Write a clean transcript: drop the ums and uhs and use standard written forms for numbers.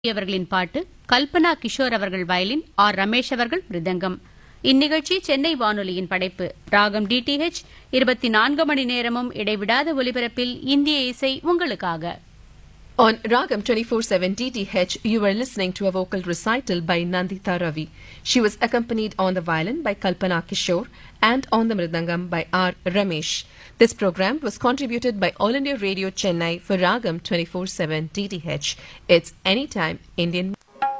அவர்களின் பாட்டு, கல்பனா கிஷோர் அவர்கள் வயலின், ஆர் ரமேஷ் அவர்கள் மிருதங்கம். இந்நிகழ்ச்சி சென்னை வானொலியின் படைப்பு. ராகம் டிடிஹெச் 24 மணி நேரமும் இடைவிடாத ஒலிபரப்பில் இந்திய இசை உங்களுக்காக. On Ragam 24/7 DTH, you were listening to a vocal recital by Nandita Ravi. She was accompanied on the violin by Kalpana Kishore and on the mridangam by R. Ramesh. This program was contributed by All India Radio Chennai for Ragam 24/7 DTH. It's Anytime Indian